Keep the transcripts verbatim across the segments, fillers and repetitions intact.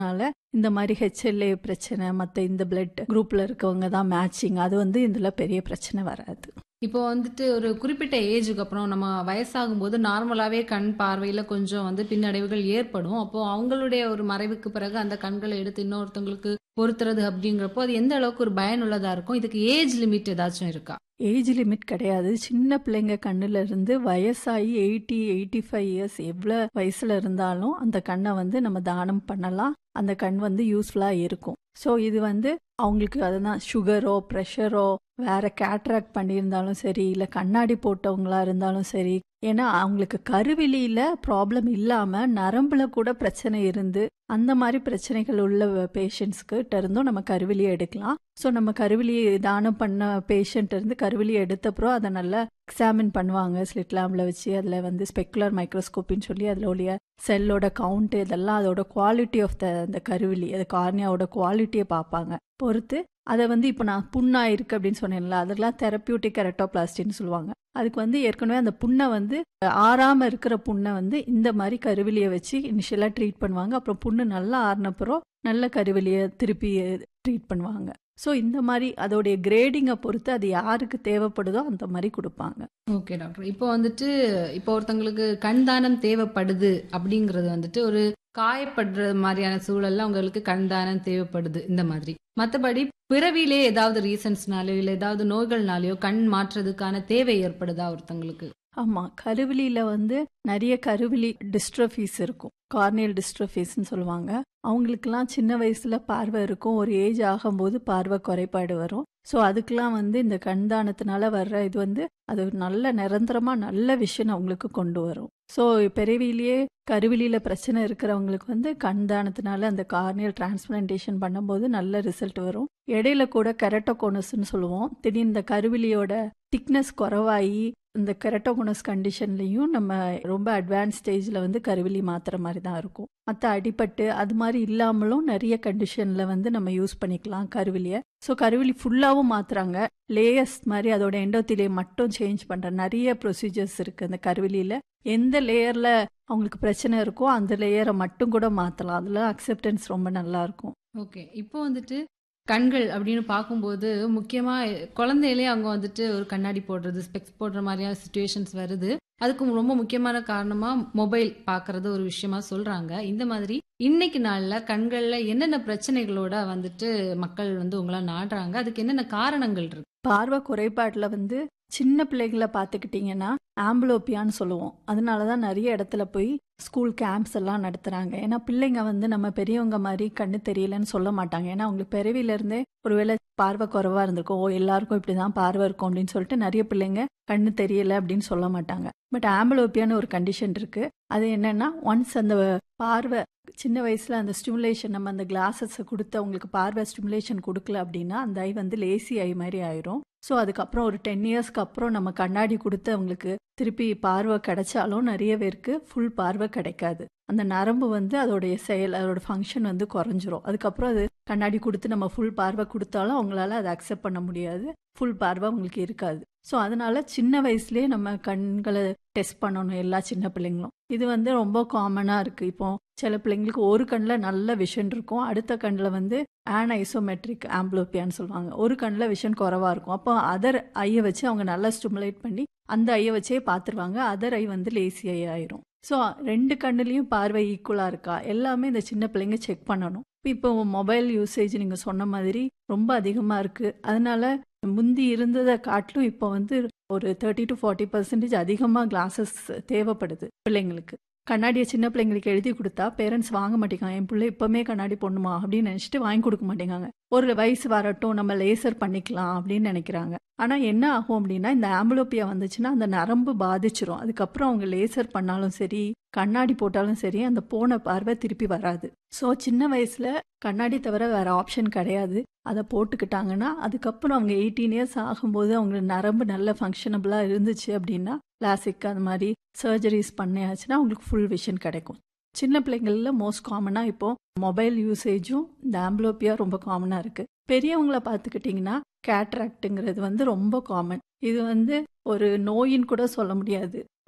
அதனால இந்த மாதிரி ஹெச்எல்ஏ பிரச்சனை, மற்ற இந்த பிளட் குரூப்ல இருக்கவங்க தான் மேட்சிங், அது வந்து இதுல பெரிய பிரச்சனை வராது. இப்போ வந்துட்டு ஒரு குறிப்பிட்ட ஏஜுக்கு அப்புறம் நம்ம வயசாகும்போது நார்மலாவே கண் பார்வையில கொஞ்சம் வந்து பின்னடைவுகள் ஏற்படும். அப்போ அவங்களுடைய ஒரு மறைவுக்கு பிறகு அந்த கண்களை எடுத்து இன்னொருத்தவங்களுக்கு பொருத்துறது அப்படிங்கிறப்போ அது எந்த அளவுக்கு ஒரு பயனுள்ளதா இருக்கும்? இதுக்கு ஏஜ் லிமிட் ஏதாச்சும் இருக்கா? ஏஜ் லிமிட் கிடையாது. சின்ன பிள்ளைங்க கண்ணுல இருந்து வயசாகி எயிட்டி எயிட்டி ஃபைவ் இயர்ஸ் எவ்வளோ வயசுல இருந்தாலும் அந்த கண்ணை வந்து நம்ம தானம் பண்ணலாம். அந்த கண் வந்து யூஸ்ஃபுல்லா இருக்கும். ஸோ இது வந்து அவங்களுக்கு அதுதான் சுகரோ ப்ரெஷரோ வேற கேட்ராக்ட் பண்ணியிருந்தாலும் சரி, இல்லை கண்ணாடி போட்டவங்களா இருந்தாலும் சரி, ஏன்னா அவங்களுக்கு கருவிலியில ப்ராப்ளம் இல்லாம நரம்புல கூட பிரச்சனை இருந்து அந்த மாதிரி பிரச்சனைகள் உள்ள பேஷண்ட்ஸ்க்கு இருந்தும் நம்ம கருவிலியை எடுக்கலாம். ஸோ நம்ம கருவிலியை தானம் பண்ண பேஷண்ட் இருந்து கருவிலியை எடுத்தப்பறம் அதை நல்லா எக்ஸாமின் பண்ணுவாங்க ஸ்லிட் லேம்பில் வச்சு. அதில் வந்து ஸ்பெக்குலர் மைக்ரோஸ்கோப்பின்னு சொல்லி அதில் உள்ள செல்லோட கவுண்ட் இதெல்லாம் அதோட குவாலிட்டி ஆஃப் த அந்த கருவிலி, அது கார்னியாவோட குவாலிட்டியை பார்ப்பாங்க. பொறுத்து அதை வந்து இப்போ நான் புண்ணா இருக்கு அப்படின்னு சொன்னேன்ல, அதெல்லாம் தெரப்பியூட்டிக் கெரட்டோபிளாஸ்டின்னு சொல்லுவாங்க. அதுக்கு வந்து ஏற்கனவே அந்த புண்ணை வந்து ஆறாம இருக்கிற புண்ணை வந்து இந்த மாதிரி கருவிலியை வச்சு இனிஷியலாக ட்ரீட் பண்ணுவாங்க. அப்புறம் புண்ணு நல்லா ஆறினப்புறம் நல்ல கருவிலியை திருப்பி ட்ரீட் பண்ணுவாங்க. ஸோ இந்த மாதிரி அதோடைய கிரேடிங்கை பொறுத்து அது யாருக்கு தேவைப்படுதோ அந்த மாதிரி கொடுப்பாங்க. Okay doctor. இப்போ வந்துட்டு இப்போ ஒருத்தங்களுக்கு கண் தானம் தேவைப்படுது அப்படிங்கிறது வந்துட்டு ஒரு காயப்படுற மாதிரியான சூழல்ல அவங்களுக்கு கண் தானம் தேவைப்படுது இந்த மாதிரி. மற்றபடி பிறவிலே ஏதாவது ரீசன்ஸ்னாலயோ இல்லை ஏதாவது நோய்கள்னாலயோ கண் மாற்றுறதுக்கான தேவை ஏற்படுதா ஒருத்தங்களுக்கு? ஆமா, கருவிலியில வந்து நிறைய கருவிலி டிஸ்ட்ரோஃபீஸ் இருக்கும். கார்னியல் டிஸ்ட்ரோஃபீஸ்ன்னு சொல்லுவாங்க. அவங்களுக்குலாம் சின்ன வயசுல பார்வை இருக்கும், ஒரு ஏஜ் ஆகும்போது பார்வை குறைபாடு வரும். ஸோ அதுக்கெல்லாம் வந்து இந்த கண் தானத்தினால வர்ற இது வந்து அது நல்ல நிரந்தரமா நல்ல விஷயம் அவங்களுக்கு கொண்டு வரும். ஸோ பிறவிலேயே கருவிலியில பிரச்சனை இருக்கிறவங்களுக்கு வந்து கண் தானத்தினால அந்த கார்னியல் டிரான்ஸ்பிளான்டேஷன் பண்ணும்போது நல்ல ரிசல்ட் வரும். இடையில கூட கெரட்டோகோனஸ்ன்னு சொல்லுவோம். திடீர்னு இந்த கருவிலியோட திக்னஸ் குறைவாகி இந்த கெரட்டோகோனஸ் கண்டிஷன்லையும் நம்ம ரொம்ப அட்வான்ஸ் ஸ்டேஜில் வந்து கருவிலி மாத்திர மாதிரி தான் இருக்கும். மற்ற அடிபட்டு அது மாதிரி இல்லாமலும் நிறைய கண்டிஷனில் வந்து நம்ம யூஸ் பண்ணிக்கலாம் கருவிலியை. ஸோ கருவிலி ஃபுல்லாகவும் மாற்றுறாங்க, லேயர்ஸ் மாதிரி அதோட எண்டோத்திலியை மட்டும் சேஞ்ச் பண்ணுற நிறைய ப்ரொசீஜர்ஸ் இருக்குது. அந்த கருவிலியில் எந்த லேயரில் அவங்களுக்கு பிரச்சனை இருக்கோ அந்த லேயரை மட்டும் கூட மாற்றலாம். அதில் அக்செப்டன்ஸ் ரொம்ப நல்லா இருக்கும். ஓகே. இப்போ வந்துட்டு கண்கள் அப்படின்னு பார்க்கும்போது முக்கியமா குழந்தையிலே அவங்க வந்துட்டு ஒரு கண்ணாடி போடுறது, ஸ்பெக்ஸ் போடுற மாதிரியான சிச்சுவேஷன்ஸ் வருது. அதுக்கு ரொம்ப முக்கியமான காரணமா மொபைல் பார்க்கறது ஒரு விஷயமா சொல்றாங்க. இந்த மாதிரி இன்னைக்கு நாள்ல கண்கள்ல என்னென்ன பிரச்சனைகளோட வந்துட்டு மக்கள் வந்து உங்களை நாடுறாங்க, அதுக்கு என்னென்ன காரணங்கள் இருக்கு? பார்வை குறைபாட்டில் வந்து சின்ன பிள்ளைகளை பார்த்துக்கிட்டிங்கன்னா ஆம்பிளோப்பியான்னு சொல்லுவோம். அதனால தான் நிறைய இடத்துல போய் ஸ்கூல் கேம்ப்ஸ் எல்லாம் நடத்துகிறாங்க. ஏன்னா பிள்ளைங்க வந்து நம்ம பெரியவங்க மாதிரி கண்ணு தெரியலன்னு சொல்ல மாட்டாங்க. ஏன்னா அவங்களுக்கு பிறவிலேருந்தே ஒருவேளை பார்வை குறைவாக இருந்திருக்கும், ஓ எல்லாருக்கும் இப்படி தான் பார்வை இருக்கும் அப்படின்னு சொல்லிட்டு நிறைய பிள்ளைங்க கண்ணு தெரியல அப்படின்னு சொல்ல மாட்டாங்க. பட் ஆம்பிளோப்பியான்னு ஒரு கண்டிஷன் இருக்குது. அது என்னன்னா ஒன்ஸ் அந்த பார்வை சின்ன வயசுல அந்த ஸ்டிமுலேஷன் நம்ம அந்த கிளாஸஸை கொடுத்து அவங்களுக்கு பார்வை ஸ்டிமுலேஷன் கொடுக்கல அப்படின்னா அந்த ஐ வந்து லேசி ஐ மாதிரி ஆயிரும். ஸோ அதுக்கப்புறம் ஒரு டென் இயர்ஸ்க்கு அப்புறம் நம்ம கண்ணாடி கொடுத்து அவங்களுக்கு திருப்பி பார்வை கிடைச்சாலும் நிறைய பேருக்கு ஃபுல் பார்வை கிடைக்காது. அந்த நரம்பு வந்து அதோடைய செயல் அதோட ஃபங்க்ஷன் வந்து குறைஞ்சிரும். அதுக்கப்புறம் அது கண்ணாடி கொடுத்து நம்ம ஃபுல் பார்வை கொடுத்தாலும் அவங்களால அதை அக்செப்ட் பண்ண முடியாது, ஃபுல் பார்வை அவங்களுக்கு இருக்காது. ஸோ அதனால சின்ன வயசுலேயே நம்ம கண்களை டெஸ்ட் பண்ணணும் எல்லா சின்ன பிள்ளைங்களும். இது வந்து ரொம்ப காமனாக இருக்குது. இப்போ சில பிள்ளைங்களுக்கு ஒரு கண்ணில் நல்ல விஷன் இருக்கும், அடுத்த கண்ணில் வந்து ஆன்ஐசோமெட்ரிக் ஆம்பிளோப்பியான்னு சொல்லுவாங்க. ஒரு கண்ணில் விஷன் குறைவாக இருக்கும். அப்போ அதர் ஐயை வச்சு அவங்க நல்லா ஸ்டிமுலேட் பண்ணி அந்த ஐயை வச்சே பார்த்துருவாங்க, அதர் ஐ வந்து லேசி ஐ ஆயிரும். ஸோ ரெண்டு கண்ணுலேயும் பார்வை ஈக்குவலாக இருக்கா எல்லாமே இந்த சின்ன பிள்ளைங்க செக் பண்ணணும். இப்போ மொபைல் யூசேஜ் நீங்கள் சொன்ன மாதிரி ரொம்ப அதிகமாக இருக்குது. அதனால முந்தி இருந்ததை காட்டிலும் இப்போ வந்து ஒரு தேர்ட்டி டு ஃபார்ட்டி பர்சன்டேஜ் அதிகமாக கிளாஸஸ் தேவைப்படுது பிள்ளைங்களுக்கு. கண்ணாடியை சின்ன பிள்ளைங்களுக்கு எழுதி கொடுத்தா பேரண்ட்ஸ் வாங்க மாட்டேங்காங்க. என் பிள்ளை இப்போவுமே கண்ணாடி போடணுமா அப்படின்னு நினச்சிட்டு வாங்கி கொடுக்க மாட்டேங்காங்க. ஒரு வயசு வரட்டும் நம்ம லேசர் பண்ணிக்கலாம் அப்படின்னு நினைக்கிறாங்க. ஆனால் என்ன ஆகும் அப்படின்னா இந்த ஆம்பிளோப்பியா வந்துச்சுன்னா அந்த நரம்பு பாதிச்சிரும். அதுக்கப்புறம் அவங்க லேசர் பண்ணாலும் சரி கண்ணாடி போட்டாலும் சரி அந்த போன பார்வை திருப்பி வராது. ஸோ சின்ன வயசுல கண்ணாடி தவிர வேற ஆப்ஷன் கிடையாது. அதை போட்டுக்கிட்டாங்கன்னா அதுக்கப்புறம் அவங்க எயிட்டீன் இயர்ஸ் ஆகும்போது அவங்களுக்கு நரம்பு நல்ல ஃபங்க்ஷனபிளாக இருந்துச்சு அப்படின்னா லாசிக் அந்த மாதிரி சர்ஜரிஸ் பண்ணியாச்சுன்னா அவங்களுக்கு ஃபுல் விஷன் கிடைக்கும். சின்ன பிள்ளைங்களில் மோஸ்ட் காமனாக இப்போ மொபைல் யூசேஜும் இந்த ஆம்பிளோப்பியா ரொம்ப காமனாக இருக்குது. பெரியவங்கள பார்த்துக்கிட்டிங்கன்னா கேட்ராக்டுங்கிறது வந்து ரொம்ப காமன். இது வந்து ஒரு நோயின்னு கூட சொல்ல முடியாது.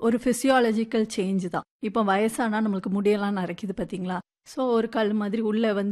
ஒரு ஃபிசியாலஜிக்கல் சேஞ்ச் தான். இப்போ வயசானா நம்மளுக்கு முடியெல்லாம் நரைக்குது பார்த்தீங்களா? ஸோ ஒரு கல் மாதிரி உள்ள வந்து